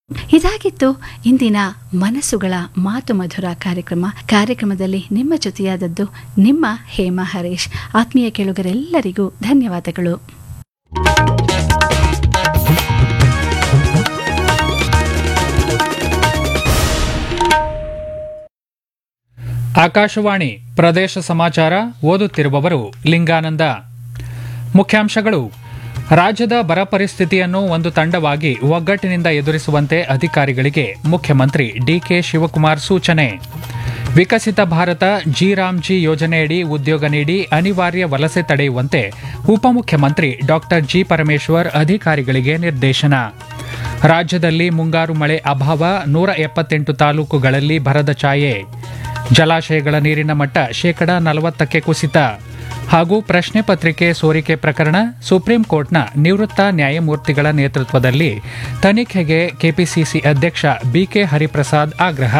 ಇದಾಗಿತ್ತು ಇಂದಿನ ಮನಸ್ಸುಗಳ ಮಾತು ಮಧುರ ಕಾರ್ಯಕ್ರಮದಲ್ಲಿ ನಿಮ್ಮ ಜೊತೆಯಾದದ್ದು ನಿಮ್ಮ ಹೇಮಾ ಹರೀಶ್. ಆತ್ಮೀಯ ಕೇಳುಗರೆಲ್ಲರಿಗೂ ಧನ್ಯವಾದಗಳು. ಆಕಾಶವಾಣಿ ಪ್ರದೇಶ ಸಮಾಚಾರ ಓದುತ್ತಿರುವವರು ಲಿಂಗಾನಂದ. ಮುಖ್ಯಾಂಶಗಳು: ರಾಜ್ಯದ ಬರ ಪರಿಸ್ಥಿತಿಯನ್ನು ಒಂದು ತಂಡವಾಗಿ ಒಗ್ಗಟ್ಟಿನಿಂದ ಎದುರಿಸುವಂತೆ ಅಧಿಕಾರಿಗಳಿಗೆ ಮುಖ್ಯಮಂತ್ರಿ ಡಿಕೆ ಶಿವಕುಮಾರ್ ಸೂಚನೆ. ವಿಕಸಿತ ಭಾರತ ಜಿ ಯೋಜನೆಯಡಿ ಉದ್ಯೋಗ ನೀಡಿ ಅನಿವಾರ್ಯ ವಲಸೆ ತಡೆಯುವಂತೆ ಉಪಮುಖ್ಯಮಂತ್ರಿ ಡಾ ಜಿ ಪರಮೇಶ್ವರ್ ಅಧಿಕಾರಿಗಳಿಗೆ ನಿರ್ದೇಶನ. ರಾಜ್ಯದಲ್ಲಿ ಮುಂಗಾರು ಮಳೆ ಅಭಾವ, 178 ತಾಲೂಕುಗಳಲ್ಲಿ ಬರದ ಛಾಯೆ. ಜಲಾಶಯಗಳ ನೀರಿನ ಮಟ್ಟ 40% ಕುಸಿತ. ಹಾಗೂ ಪ್ರಶ್ನೆ ಪತ್ರಿಕೆ ಸೋರಿಕೆ ಪ್ರಕರಣ, ಸುಪ್ರೀಂ ಕೋರ್ಟ್ನ ನಿವೃತ್ತ ನ್ಯಾಯಮೂರ್ತಿಗಳ ನೇತೃತ್ವದಲ್ಲಿ ತನಿಖೆಗೆ ಕೆಪಿಸಿಸಿ ಅಧ್ಯಕ್ಷ ಬಿಕೆ ಹರಿಪ್ರಸಾದ್ ಆಗ್ರಹ.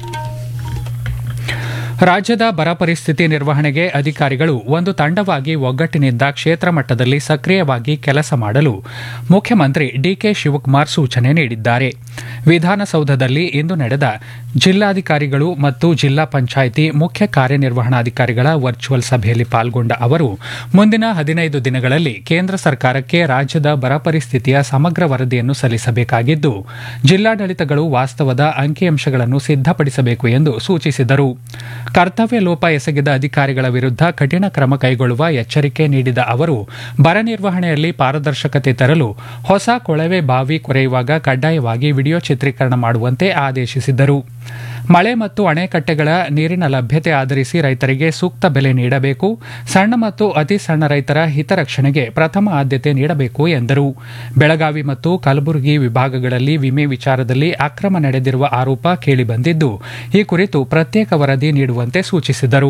ರಾಜ್ಯದ ಬರ ಪರಿಸ್ಥಿತಿ ನಿರ್ವಹಣೆಗೆ ಅಧಿಕಾರಿಗಳು ಒಂದು ತಂಡವಾಗಿ ಒಗ್ಗಟ್ಟಿನಿಂದ ಕ್ಷೇತ್ರ ಮಟ್ಟದಲ್ಲಿ ಸಕ್ರಿಯವಾಗಿ ಕೆಲಸ ಮಾಡಲು ಮುಖ್ಯಮಂತ್ರಿ ಡಿಕೆ ಶಿವಕುಮಾರ್ ಸೂಚನೆ ನೀಡಿದ್ದಾರೆ. ವಿಧಾನಸೌಧದಲ್ಲಿ ಇಂದು ನಡೆದ ಜಿಲ್ಲಾಧಿಕಾರಿಗಳು ಮತ್ತು ಜಿಲ್ಲಾ ಪಂಚಾಯಿತಿ ಮುಖ್ಯ ಕಾರ್ಯನಿರ್ವಹಣಾಧಿಕಾರಿಗಳ ವರ್ಚುವಲ್ ಸಭೆಯಲ್ಲಿ ಪಾಲ್ಗೊಂಡ ಅವರು, ಮುಂದಿನ 15 ದಿನಗಳಲ್ಲಿ ಕೇಂದ್ರ ಸರ್ಕಾರಕ್ಕೆ ರಾಜ್ಯದ ಬರ ಪರಿಸ್ಥಿತಿಯ ಸಮಗ್ರ ವರದಿಯನ್ನು ಸಲ್ಲಿಸಬೇಕಾಗಿದ್ದು, ಜಿಲ್ಲಾಡಳಿತಗಳು ವಾಸ್ತವದ ಅಂಕಿಅಂಶಗಳನ್ನು ಸಿದ್ಧಪಡಿಸಬೇಕು ಎಂದು ಸೂಚಿಸಿದರು. ಕರ್ತವ್ಯ ಲೋಪ ಎಸಗಿದ ಅಧಿಕಾರಿಗಳ ವಿರುದ್ಧ ಕಠಿಣ ಕ್ರಮ ಕೈಗೊಳ್ಳುವ ಎಚ್ಚರಿಕೆ ನೀಡಿದ ಅವರು, ಬರ ನಿರ್ವಹಣೆಯಲ್ಲಿ ಪಾರದರ್ಶಕತೆ ತರಲು ಹೊಸ ಕೊಳವೆ ಬಾವಿ ಕೊರೆಯುವಾಗ ಕಡ್ಡಾಯವಾಗಿ ವಿಡಿಯೋ ಚಿತ್ರೀಕರಣ ಮಾಡುವಂತೆ ಆದೇಶಿಸಿದರು. ಮಳೆ ಮತ್ತು ಅಣೆಕಟ್ಟೆಗಳ ನೀರಿನ ಲಭ್ಯತೆ ಆಧರಿಸಿ ರೈತರಿಗೆ ಸೂಕ್ತ ಬೆಲೆ ನೀಡಬೇಕು. ಸಣ್ಣ ಮತ್ತು ಅತಿ ಸಣ್ಣ ರೈತರ ಹಿತರಕ್ಷಣೆಗೆ ಪ್ರಥಮ ಆದ್ಯತೆ ನೀಡಬೇಕು ಎಂದರು. ಬೆಳಗಾವಿ ಮತ್ತು ಕಲಬುರಗಿ ವಿಭಾಗಗಳಲ್ಲಿ ವಿಮೆ ವಿಚಾರದಲ್ಲಿ ಅಕ್ರಮ ನಡೆದಿರುವ ಆರೋಪ ಕೇಳಿಬಂದಿದ್ದು, ಈ ಕುರಿತು ಪ್ರತ್ಯೇಕ ವರದಿ ನೀಡುವಂತೆ ಸೂಚಿಸಿದರು.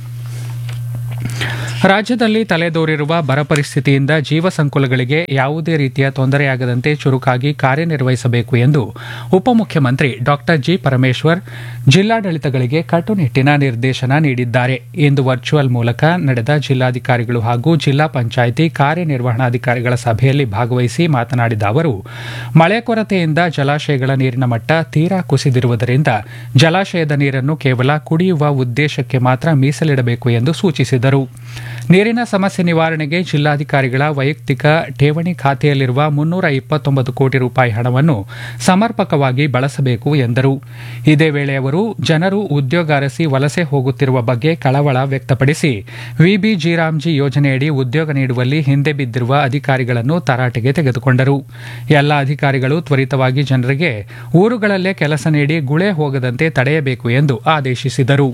ರಾಜ್ಯದಲ್ಲಿ ತಲೆದೋರಿರುವ ಬರ ಪರಿಸ್ಥಿತಿಯಿಂದ ಜೀವ ಸಂಕುಲಗಳಿಗೆ ಯಾವುದೇ ರೀತಿಯ ತೊಂದರೆಯಾಗದಂತೆ ಚುರುಕಾಗಿ ಕಾರ್ಯನಿರ್ವಹಿಸಬೇಕು ಎಂದು ಉಪಮುಖ್ಯಮಂತ್ರಿ ಡಾ ಜಿ ಪರಮೇಶ್ವರ್ ಜಿಲ್ಲಾಡಳಿತಗಳಿಗೆ ಕಟ್ಟುನಿಟ್ಟಿನ ನಿರ್ದೇಶನ ನೀಡಿದ್ದಾರೆ. ಇಂದು ವರ್ಚುವಲ್ ಮೂಲಕ ನಡೆದ ಜಿಲ್ಲಾಧಿಕಾರಿಗಳು ಹಾಗೂ ಜಿಲ್ಲಾ ಪಂಚಾಯಿತಿ ಕಾರ್ಯನಿರ್ವಹಣಾಧಿಕಾರಿಗಳ ಸಭೆಯಲ್ಲಿ ಭಾಗವಹಿಸಿ ಮಾತನಾಡಿದ ಅವರು, ಮಳೆ ಕೊರತೆಯಿಂದ ಜಲಾಶಯಗಳ ನೀರಿನ ಮಟ್ಟ ತೀರಾ ಕುಸಿದಿರುವುದರಿಂದ ಜಲಾಶಯದ ನೀರನ್ನು ಕೇವಲ ಕುಡಿಯುವ ಉದ್ದೇಶಕ್ಕೆ ಮಾತ್ರ ಮೀಸಲಿಡಬೇಕು ಎಂದು ಸೂಚಿಸಿದರು. ನೀರಿನ ಸಮಸ್ಯೆ ನಿವಾರಣೆಗೆ ಜಿಲ್ಲಾಧಿಕಾರಿಗಳ ವೈಯಕ್ತಿಕ ಠೇವಣಿ ಖಾತೆಯಲ್ಲಿರುವ 329 ಕೋಟಿ ರೂಪಾಯಿ ಹಣವನ್ನು ಸಮರ್ಪಕವಾಗಿ ಬಳಸಬೇಕು ಎಂದರು. ಇದೇ ವೇಳೆ ಅವರು ಜನರು ಉದ್ಯೋಗ ಅರಸಿ ವಲಸೆ ಹೋಗುತ್ತಿರುವ ಬಗ್ಗೆ ಕಳವಳ ವ್ಯಕ್ತಪಡಿಸಿ, ವಿಬಿಜಿ ಯೋಜನೆಯಡಿ ಉದ್ಯೋಗ ನೀಡುವಲ್ಲಿ ಹಿಂದೆ ಬಿದ್ದಿರುವ ಅಧಿಕಾರಿಗಳನ್ನು ತರಾಟೆಗೆ ತೆಗೆದುಕೊಂಡರು. ಎಲ್ಲ ಅಧಿಕಾರಿಗಳು ತ್ವರಿತವಾಗಿ ಜನರಿಗೆ ಊರುಗಳಲ್ಲೇ ಕೆಲಸ ನೀಡಿ ಗುಳೆ ಹೋಗದಂತೆ ತಡೆಯಬೇಕು ಎಂದು ಆದೇಶಿಸಿದರು.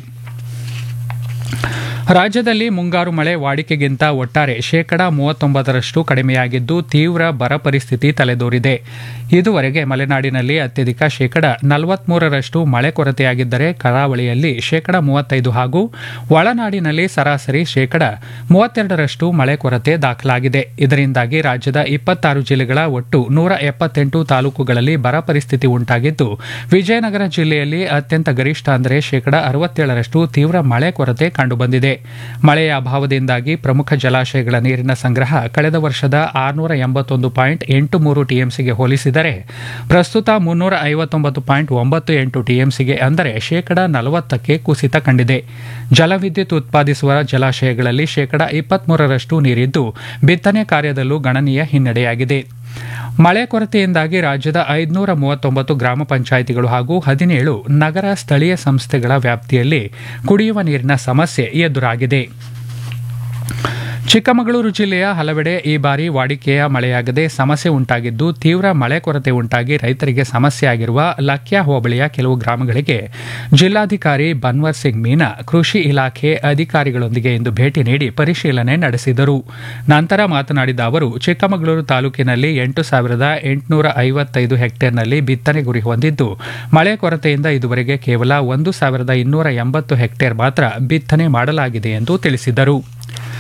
ರಾಜ್ಯದಲ್ಲಿ ಮುಂಗಾರು ಮಳೆ ವಾಡಿಕೆಗಿಂತ ಒಟ್ಟಾರೆ 39% ಕಡಿಮೆಯಾಗಿದ್ದು, ತೀವ್ರ ಬರ ಪರಿಸ್ಥಿತಿ ತಲೆದೋರಿದೆ. ಇದುವರೆಗೆ ಮಲೆನಾಡಿನಲ್ಲಿ ಅತ್ಯಧಿಕ 43% ಮಳೆ ಕೊರತೆಯಾಗಿದ್ದರೆ, ಕರಾವಳಿಯಲ್ಲಿ 35% ಹಾಗೂ ಒಳನಾಡಿನಲ್ಲಿ ಸರಾಸರಿ 32% ಮಳೆ ಕೊರತೆ ದಾಖಲಾಗಿದೆ. ಇದರಿಂದಾಗಿ ರಾಜ್ಯದ 26 ಜಿಲ್ಲೆಗಳ ಒಟ್ಟು 178 ತಾಲೂಕುಗಳಲ್ಲಿ ಬರ ಪರಿಸ್ಥಿತಿ ಉಂಟಾಗಿದ್ದು, ವಿಜಯನಗರ ಜಿಲ್ಲೆಯಲ್ಲಿ ಅತ್ಯಂತ ಗರಿಷ್ಠ ಅಂದರೆ 67% ತೀವ್ರ ಮಳೆ ಕೊರತೆ ಕಂಡುಬಂದಿದೆ. ಮಳೆಯ ಅಭಾವದಿಂದಾಗಿ ಪ್ರಮುಖ ಜಲಾಶಯಗಳ ನೀರಿನ ಸಂಗ್ರಹ ಕಳೆದ ವರ್ಷದ 681.83 ಟಿಎಂಸಿಗೆ ಹೋಲಿಸಿದರೆ ಪ್ರಸ್ತುತ 359.98 ಟಿಎಂಸಿಗೆ, ಅಂದರೆ 40% ಕುಸಿತ ಕಂಡಿದೆ. ಜಲವಿದ್ಯುತ್ ಉತ್ಪಾದಿಸುವ ಜಲಾಶಯಗಳಲ್ಲಿ 23% ನೀರಿದ್ದು, ಬಿತ್ತನೆ ಕಾರ್ಯದಲ್ಲೂ ಗಣನೀಯ ಹಿನ್ನಡೆಯಾಗಿದೆ. ಮಳೆ ಕೊರತೆಯಿಂದಾಗಿ ರಾಜ್ಯದ 539 ಗ್ರಾಮ ಪಂಚಾಯಿತಿಗಳು ಹಾಗೂ 17 ನಗರ ಸ್ಥಳೀಯ ಸಂಸ್ಥೆಗಳ ವ್ಯಾಪ್ತಿಯಲ್ಲಿ ಕುಡಿಯುವ ನೀರಿನ ಸಮಸ್ಯೆ ಎದುರಾಗಿದೆ. ಚಿಕ್ಕಮಗಳೂರು ಜಿಲ್ಲೆಯ ಹಲವೆಡೆ ಈ ಬಾರಿ ವಾಡಿಕೆಯ ಮಳೆಯಾಗದೆ ಸಮಸ್ಯೆ ಉಂಟಾಗಿದ್ದು, ತೀವ್ರ ಮಳೆ ಕೊರತೆ ಉಂಟಾಗಿ ರೈತರಿಗೆ ಸಮಸ್ಯೆಯಾಗಿರುವ ಲಕ್ಯಾ ಹೋಬಳಿಯ ಕೆಲವು ಗ್ರಾಮಗಳಿಗೆ ಜಿಲ್ಲಾಧಿಕಾರಿ ಬನ್ವರ್ ಸಿಂಗ್ ಮೀನಾ ಕೃಷಿ ಇಲಾಖೆ ಅಧಿಕಾರಿಗಳೊಂದಿಗೆ ಇಂದು ಭೇಟಿ ನೀಡಿ ಪರಿಶೀಲನೆ ನಡೆಸಿದರು. ನಂತರ ಮಾತನಾಡಿದ ಅವರು, ಚಿಕ್ಕಮಗಳೂರು ತಾಲೂಕಿನಲ್ಲಿ 8,855 ಹೆಕ್ಟೇರ್ನಲ್ಲಿ ಬಿತ್ತನೆ ಗುರಿ ಹೊಂದಿದ್ದು, ಮಳೆ ಕೊರತೆಯಿಂದ ಇದುವರೆಗೆ ಕೇವಲ 1,280 ಹೆಕ್ಟೇರ್ ಮಾತ್ರ ಬಿತ್ತನೆ ಮಾಡಲಾಗಿದೆ ಎಂದು ತಿಳಿಸಿದರು.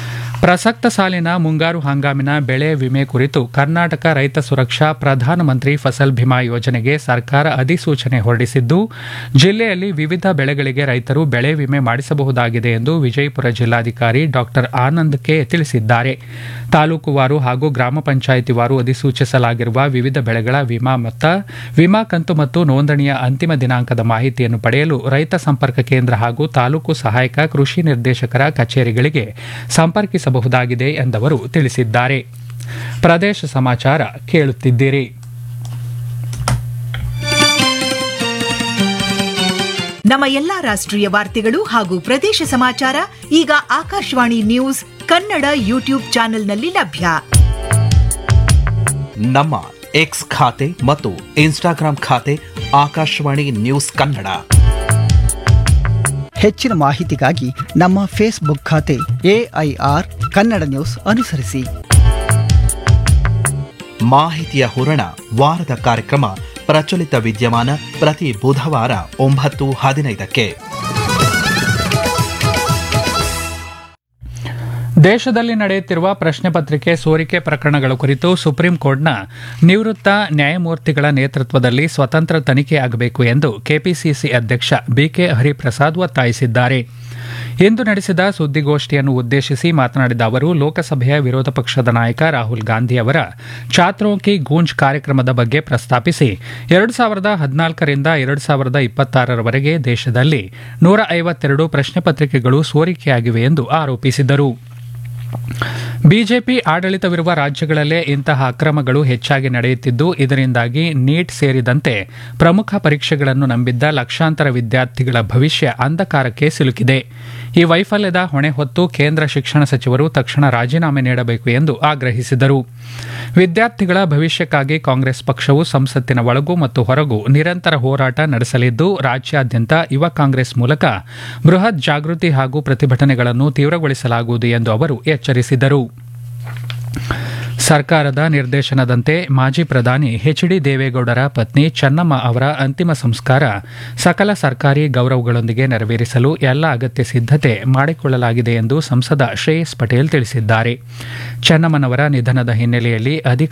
ಪ್ರಸಕ್ತ ಸಾಲಿನ ಮುಂಗಾರು ಹಂಗಾಮಿನ ಬೆಳೆ ವಿಮೆ ಕುರಿತು ಕರ್ನಾಟಕ ರೈತ ಸುರಕ್ಷಾ ಪ್ರಧಾನಮಂತ್ರಿ ಫಸಲ್ ಭೀಮಾ ಯೋಜನೆಗೆ ಸರ್ಕಾರ ಅಧಿಸೂಚನೆ ಹೊರಡಿಸಿದ್ದು, ಜಿಲ್ಲೆಯಲ್ಲಿ ವಿವಿಧ ಬೆಳೆಗಳಿಗೆ ರೈತರು ಬೆಳೆ ವಿಮೆ ಮಾಡಿಸಬಹುದಾಗಿದೆ ಎಂದು ವಿಜಯಪುರ ಜಿಲ್ಲಾಧಿಕಾರಿ ಡಾ ಆನಂದ್ ಕೆ ತಿಳಿಸಿದ್ದಾರೆ. ತಾಲೂಕುವಾರು ಹಾಗೂ ಗ್ರಾಮ ಪಂಚಾಯಿತಿವಾರು ಅಧಿಸೂಚಿಸಲಾಗಿರುವ ವಿವಿಧ ಬೆಳೆಗಳ ವಿಮಾ ಮೊತ್ತ, ವಿಮಾ ಕಂತು ಮತ್ತು ನೋಂದಣಿಯ ಅಂತಿಮ ದಿನಾಂಕದ ಮಾಹಿತಿಯನ್ನು ಪಡೆಯಲು ರೈತ ಸಂಪರ್ಕ ಕೇಂದ್ರ ಹಾಗೂ ತಾಲೂಕು ಸಹಾಯಕ ಕೃಷಿ ನಿರ್ದೇಶಕರ ಕಚೇರಿಗಳಿಗೆ ಸಂಪರ್ಕಿಸಬಹುದಾಗಿದೆ ಎಂದವರು ತಿಳಿಸಿದ್ದಾರೆ. ಪ್ರದೇಶ ಸಮಾಚಾರ ಕೇಳುತ್ತಿದ್ದೀರಿ. ನಮ್ಮ ಎಲ್ಲಾ ರಾಷ್ಟ್ರೀಯ ವಾರ್ತೆಗಳು ಹಾಗೂ ಪ್ರದೇಶ ಸಮಾಚಾರ ಈಗ ಆಕಾಶವಾಣಿ ನ್ಯೂಸ್ ಕನ್ನಡ ಯೂಟ್ಯೂಬ್ ಚಾನೆಲ್ನಲ್ಲಿ ಲಭ್ಯ. ನಮ್ಮ ಎಕ್ಸ್ ಖಾತೆ ಮತ್ತು ಇನ್ಸ್ಟಾಗ್ರಾಂ ಖಾತೆ ಆಕಾಶವಾಣಿ ನ್ಯೂಸ್ ಕನ್ನಡ. ಹೆಚ್ಚಿನ ಮಾಹಿತಿಗಾಗಿ ನಮ್ಮ ಫೇಸ್ಬುಕ್ ಖಾತೆ AIR ಕನ್ನಡ ನ್ಯೂಸ್ ಅನುಸರಿಸಿ. ಮಾಹಿತಿಯ ಹೂರಣ ವಾರದ ಕಾರ್ಯಕ್ರಮ ಪ್ರಚಲಿತ ವಿದ್ಯಮಾನ ಪ್ರತಿ ಬುಧವಾರ 9:15ಕ್ಕೆ. ದೇಶದಲ್ಲಿ ನಡೆಯುತ್ತಿರುವ ಪ್ರಶ್ನೆ ಪತ್ರಿಕೆ ಸೋರಿಕೆ ಪ್ರಕರಣಗಳ ಕುರಿತು ಸುಪ್ರೀಂ ಕೋರ್ಟ್ನ ನಿವೃತ್ತ ನ್ಯಾಯಮೂರ್ತಿಗಳ ನೇತೃತ್ವದಲ್ಲಿ ಸ್ವತಂತ್ರ ತನಿಖೆಯಾಗಬೇಕು ಎಂದು ಕೆಪಿಸಿಸಿ ಅಧ್ಯಕ್ಷ ಬಿಕೆ ಹರಿಪ್ರಸಾದ್ ಒತ್ತಾಯಿಸಿದ್ದಾರೆ. ಇಂದು ನಡೆಸಿದ ಸುದ್ದಿಗೋಷ್ಠಿಯನ್ನು ಉದ್ದೇಶಿಸಿ ಮಾತನಾಡಿದ ಅವರು, ಲೋಕಸಭೆಯ ವಿರೋಧ ಪಕ್ಷದ ನಾಯಕ ರಾಹುಲ್ ಗಾಂಧಿ ಅವರ ಛಾತ್ರೋಂ ಕಿ ಗೂಂಜ್ ಕಾರ್ಯಕ್ರಮದ ಬಗ್ಗೆ ಪ್ರಸ್ತಾಪಿಸಿ 2014ರಿಂದ 2026ರವರೆಗೆ ದೇಶದಲ್ಲಿ 152 ಪ್ರಶ್ನೆ ಪತ್ರಿಕೆಗಳು ಸೋರಿಕೆಯಾಗಿವೆ ಎಂದು ಆರೋಪಿಸಿದರು. ಬಿಜೆಪಿ ಆಡಳಿತವಿರುವ ರಾಜ್ಯಗಳಲ್ಲೇ ಇಂತಹ ಅಕ್ರಮಗಳು ಹೆಚ್ಚಾಗಿ ನಡೆಯುತ್ತಿದ್ದು, ಇದರಿಂದಾಗಿ ನೀಟ್ ಸೇರಿದಂತೆ ಪ್ರಮುಖ ಪರೀಕ್ಷೆಗಳನ್ನು ನಂಬಿದ್ದ ಲಕ್ಷಾಂತರ ವಿದ್ಯಾರ್ಥಿಗಳ ಭವಿಷ್ಯ ಅಂಧಕಾರಕ್ಕೆ ಸಿಲುಕಿದೆ. ಈ ವೈಫಲ್ಯದ ಹೊಣೆ ಹೊತ್ತು ಕೇಂದ್ರ ಶಿಕ್ಷಣ ಸಚಿವರು ತಕ್ಷಣ ರಾಜೀನಾಮೆ ನೀಡಬೇಕು ಎಂದು ಆಗ್ರಹಿಸಿದರು. ವಿದ್ಯಾರ್ಥಿಗಳ ಭವಿಷ್ಯಕ್ಕಾಗಿ ಕಾಂಗ್ರೆಸ್ ಪಕ್ಷವು ಸಂಸತ್ತಿನ ಒಳಗೂ ಮತ್ತು ಹೊರಗೂ ನಿರಂತರ ಹೋರಾಟ ನಡೆಸಲಿದ್ದು, ರಾಜ್ಯಾದ್ಯಂತ ಯುವ ಕಾಂಗ್ರೆಸ್ ಮೂಲಕ ಬೃಹತ್ ಜಾಗೃತಿ ಹಾಗೂ ಪ್ರತಿಭಟನೆಗಳನ್ನು ತೀವ್ರಗೊಳಿಸಲಾಗುವುದು ಎಂದು ಅವರು ಎಚ್ಚರಿಸಿದರು. ಸರ್ಕಾರದ ನಿರ್ದೇಶನದಂತೆ ಮಾಜಿ ಪ್ರಧಾನಿ ಎಚ್.ಡಿ. ದೇವೇಗೌಡರ ಪತ್ನಿ ಚೆನ್ನಮ್ಮ ಅವರ ಅಂತಿಮ ಸಂಸ್ಕಾರ ಸಕಲ ಸರ್ಕಾರಿ ಗೌರವಗಳೊಂದಿಗೆ ನೆರವೇರಿಸಲು ಎಲ್ಲ ಅಗತ್ಯ ಸಿದ್ಧತೆ ಮಾಡಿಕೊಳ್ಳಲಾಗಿದೆ ಎಂದು ಸಂಸದ ಶ್ರೇಯಸ್ ಪಟೇಲ್ ತಿಳಿಸಿದ್ದಾರೆ. ಚೆನ್ನಮ್ಮನವರ ನಿಧನದ ಹಿನ್ನೆಲೆಯಲ್ಲಿ